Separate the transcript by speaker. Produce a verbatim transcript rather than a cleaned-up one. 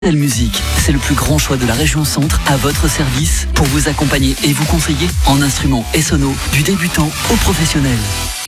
Speaker 1: La musique, c'est le plus grand choix de la région Centre à votre service pour vous accompagner et vous conseiller en instruments et sonos du débutant au professionnel.